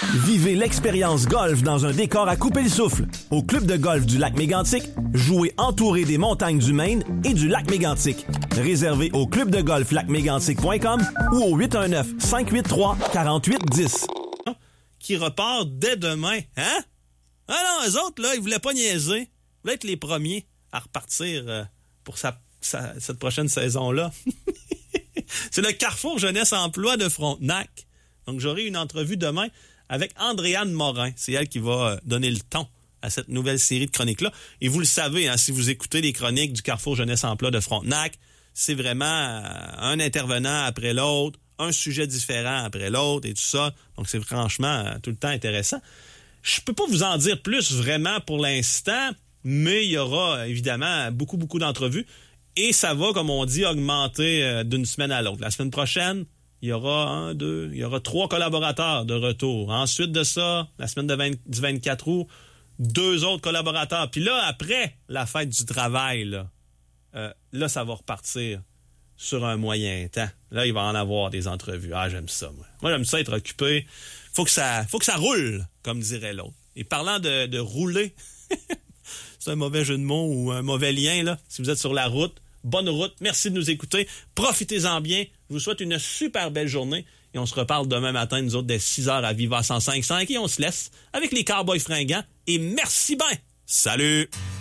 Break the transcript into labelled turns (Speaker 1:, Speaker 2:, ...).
Speaker 1: Vivez l'expérience golf dans un décor à couper le souffle. Au club de golf du lac Mégantic, jouez entouré des montagnes du Maine et du lac Mégantic. Réservé au clubdegolflacmégantic.com ou au 819-583-4810.
Speaker 2: Qui repart dès demain, hein? Ah non, eux autres, là, ils voulaient pas niaiser. Ils voulaient être les premiers à repartir pour cette prochaine saison-là. C'est le Carrefour Jeunesse Emploi de Frontenac. Donc, j'aurai une entrevue demain avec Andréane Morin. C'est elle qui va donner le ton à cette nouvelle série de chroniques-là. Et vous le savez, hein, si vous écoutez les chroniques du Carrefour Jeunesse Emploi de Frontenac, c'est vraiment un intervenant après l'autre, un sujet différent après l'autre et tout ça. Donc, c'est franchement tout le temps intéressant. Je peux pas vous en dire plus vraiment pour l'instant, mais il y aura évidemment beaucoup d'entrevues. Et ça va, comme on dit, augmenter d'une semaine à l'autre. La semaine prochaine, il y aura 3 collaborateurs de retour. Ensuite de ça, la semaine du 24 août, 2 autres collaborateurs. Puis là, après la fête du travail, là, ça va repartir sur un moyen temps. Là, il va en avoir des entrevues. Ah, j'aime ça, moi. Moi, j'aime ça être occupé. Faut que ça roule, comme dirait l'autre. Et parlant de rouler, c'est un mauvais jeu de mots ou un mauvais lien, là. Si vous êtes sur la route, bonne route. Merci de nous écouter. Profitez-en bien. Je vous souhaite une super belle journée. Et on se reparle demain matin, nous autres, dès 6h à Viva 105.5. Et on se laisse avec les Cowboys fringants. Et merci bien. Salut!